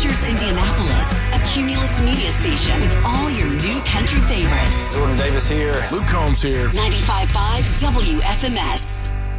Pictures Indianapolis, a Cumulus media station with all your new country favorites. Jordan Davis here. Luke Combs here. 95.5 WFMS.